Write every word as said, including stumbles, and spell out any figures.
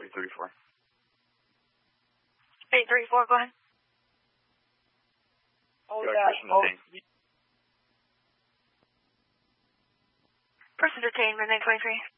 eight thirty-four. eight thirty-four, go ahead. Oh, Go that. Christian Oh, detained. Person detained, midnight twenty-three.